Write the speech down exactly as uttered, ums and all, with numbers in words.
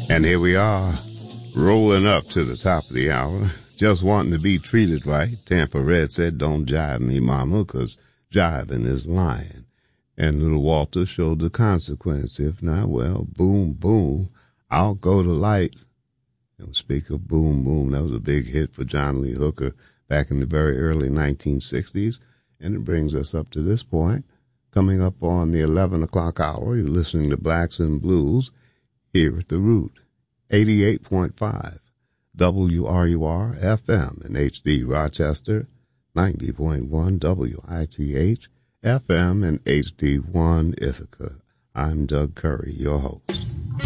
And here we are, rolling up to the top of the hour, just wanting to be treated right. Tampa Red said, don't jive me, mama, 'cause jiving is lying. And little Walter showed the consequence. If not, well, boom, boom, I'll go to lights. And speak of boom, boom, that was a big hit for John Lee Hooker back in the very early nineteen sixties. And it brings us up to this point. Coming up on the eleven o'clock hour, you're listening to Blacks and Blues here at The Root, eighty-eight point five W R U R F M in H D Rochester, ninety point one W I T H F M and H D one Ithaca. I'm Doug Curry, your host.